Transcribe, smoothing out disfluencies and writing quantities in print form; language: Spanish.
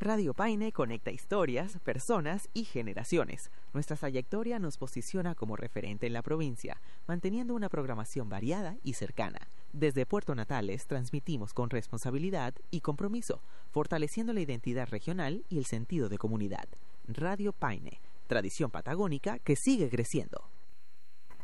Radio Paine conecta historias, personas y generaciones. Nuestra trayectoria nos posiciona como referente en la provincia, manteniendo una programación variada y cercana. Desde Puerto Natales transmitimos con responsabilidad y compromiso, fortaleciendo la identidad regional y el sentido de comunidad. Radio Paine, tradición patagónica que sigue creciendo.